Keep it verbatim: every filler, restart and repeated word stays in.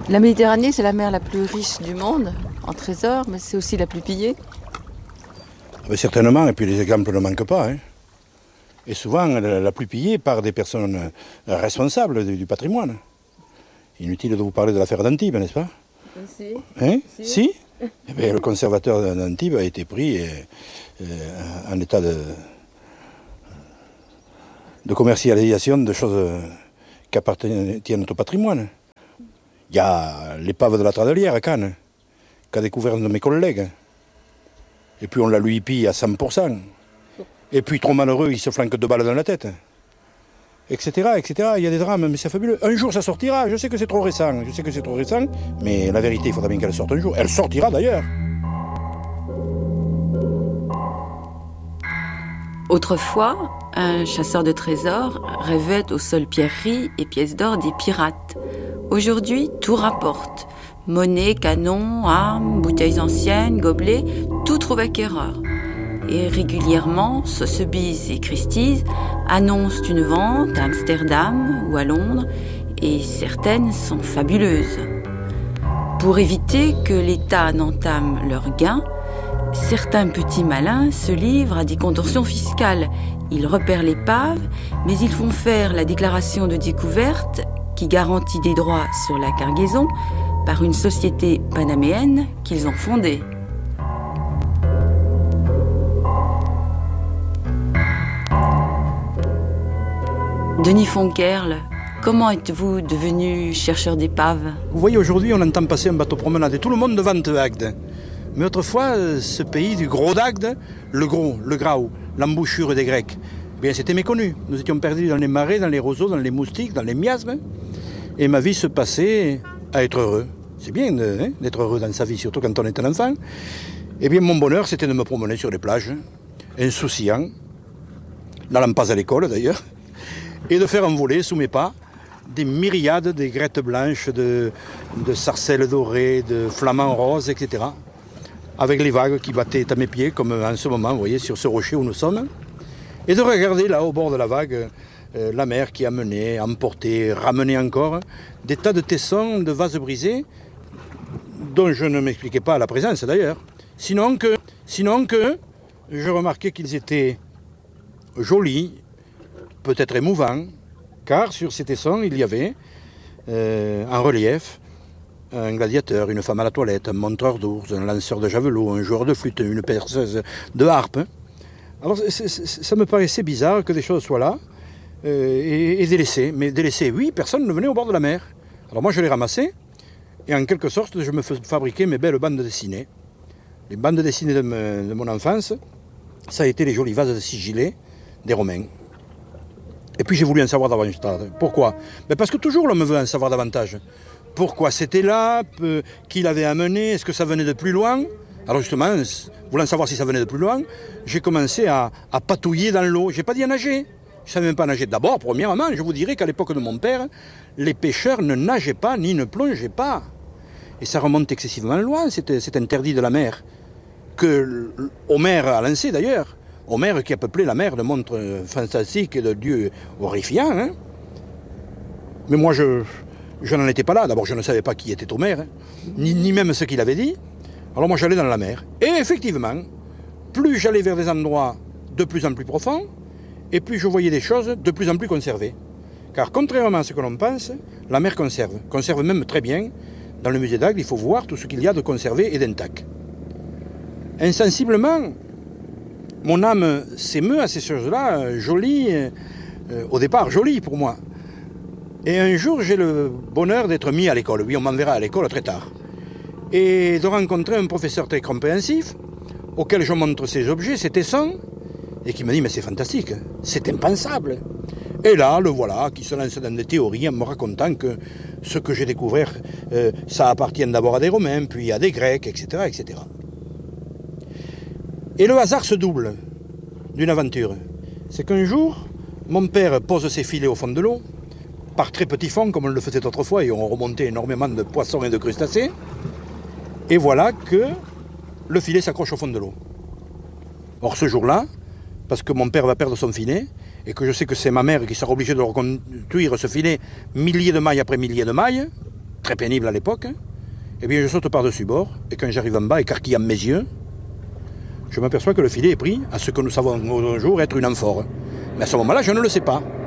La Méditerranée, c'est la mer la plus riche du monde en trésors, mais c'est aussi la plus pillée. Mais certainement, et puis les exemples ne manquent pas. Hein. Et souvent, la plus pillée par des personnes responsables du patrimoine. Inutile de vous parler de l'affaire d'Antibes, n'est-ce pas? Si. Hein? Si, si eh bien, le conservateur d'Antibes a été pris et, et, en état de, de commercialisation de choses qui appartiennent au patrimoine. Il y a l'épave de la Tradelière à Cannes, qu'a découvert un de mes collègues. Et puis on la lui pille à cent pour cent. Et puis trop malheureux, il se flanque deux balles dans la tête. Etc, et cetera. Il y a des drames, mais c'est fabuleux. Un jour ça sortira, je sais que c'est trop récent, je sais que c'est trop récent, mais la vérité, il faudra bien qu'elle sorte un jour. Elle sortira d'ailleurs. Autrefois, un chasseur de trésors rêvait aux seules pierreries et pièces d'or des pirates. Aujourd'hui, tout rapporte. Monnaie, canons, armes, bouteilles anciennes, gobelets, tout trouve acquéreur. Et régulièrement, Sotheby's et Christie's annoncent une vente à Amsterdam ou à Londres, et certaines sont fabuleuses. Pour éviter que l'État n'entame leurs gains, certains petits malins se livrent à des contorsions fiscales. Ils repèrent l'épave, mais ils font faire la déclaration de découverte qui garantit des droits sur la cargaison par une société panaméenne qu'ils ont fondée. Denis Fonkerle, comment êtes-vous devenu chercheur d'épaves? Vous voyez, aujourd'hui, on entend passer un bateau promenade et tout le monde vante Agde. Mais autrefois, ce pays du gros d'Agde, le gros, le grau, l'embouchure des Grecs, eh bien, c'était méconnu. Nous étions perdus dans les marais, dans les roseaux, dans les moustiques, dans les miasmes. Et ma vie se passait à être heureux. C'est bien de, hein, d'être heureux dans sa vie, surtout quand on est un enfant. Eh bien, mon bonheur, c'était de me promener sur les plages, insouciant, n'allant pas à l'école d'ailleurs, et de faire envoler sous mes pas des myriades de grettes blanches, de, de sarcelles dorées, de flamants roses, et cetera. Avec les vagues qui battaient à mes pieds, comme en ce moment, vous voyez, sur ce rocher où nous sommes. Et de regarder là, au bord de la vague, euh, la mer qui amenait, emportait, ramenait encore des tas de tessons, de vases brisés, dont je ne m'expliquais pas la présence d'ailleurs. Sinon que, sinon que je remarquais qu'ils étaient jolis, peut-être émouvants, car sur ces tessons, il y avait, euh, en relief, un gladiateur, une femme à la toilette, un montreur d'ours, un lanceur de javelot, un joueur de flûte, une perceuse de harpe. Alors c'est, c'est, ça me paraissait bizarre que des choses soient là euh, et, et délaissées. Mais délaissées, oui, personne ne venait au bord de la mer. Alors moi je les ramassais et en quelque sorte je me fabriquais mes belles bandes dessinées. Les bandes dessinées de, me, de mon enfance, ça a été les jolis vases sigillés des Romains. Et puis j'ai voulu en savoir davantage. Pourquoi? Ben parce que toujours l'homme veut en savoir davantage. Pourquoi c'était là? Qui l'avait amené? Est-ce que ça venait de plus loin? Alors justement, voulant savoir si ça venait de plus loin, j'ai commencé à, à patouiller dans l'eau. J'ai pas dit à nager. Je savais même pas nager. D'abord, premièrement, je vous dirais qu'à l'époque de mon père, les pêcheurs ne nageaient pas ni ne plongeaient pas. Et ça remonte excessivement loin, c'est, c'est interdit de la mer. Que Homère a lancé d'ailleurs. Homère qui a peuplé la mer de montres fantastiques et de dieux horrifiants. Hein. Mais moi, je, je n'en étais pas là. D'abord, je ne savais pas qui était Homère, hein, ni, ni même ce qu'il avait dit. Alors moi, j'allais dans la mer. Et effectivement, plus j'allais vers des endroits de plus en plus profonds, et plus je voyais des choses de plus en plus conservées. Car contrairement à ce que l'on pense, la mer conserve. Conserve même très bien. Dans le musée d'Agde, il faut voir tout ce qu'il y a de conservé et d'intact. Insensiblement, mon âme s'émeut à ces choses-là, euh, jolies, euh, au départ jolies pour moi. Et un jour, j'ai le bonheur d'être mis à l'école. Oui, on m'enverra à l'école très tard. Et de rencontrer un professeur très compréhensif, auquel je montre ces objets, ces tessons, et qui me dit « mais c'est fantastique, c'est impensable ». Et là, le voilà, qui se lance dans des théories en me racontant que ce que j'ai découvert, euh, ça appartient d'abord à des Romains, puis à des Grecs, et cetera, et cetera. Et le hasard se double d'une aventure. C'est qu'un jour, mon père pose ses filets au fond de l'eau, par très petits fonds, comme on le faisait autrefois, et on remontait énormément de poissons et de crustacés. Et voilà que le filet s'accroche au fond de l'eau. Or, ce jour-là, parce que mon père va perdre son filet, et que je sais que c'est ma mère qui sera obligée de reconduire ce filet milliers de mailles après milliers de mailles, très pénible à l'époque, hein, eh bien je saute par-dessus bord, et quand j'arrive en bas, écarquillant mes yeux, je m'aperçois que le filet est pris à ce que nous savons aujourd'hui être une amphore. Mais à ce moment-là, je ne le sais pas.